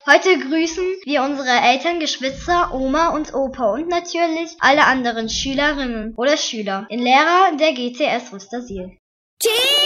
Heute grüßen wir unsere Eltern, Geschwister, Oma und Opa und natürlich alle anderen Schülerinnen oder Schüler in Lehrer der GTS Rüstersiel.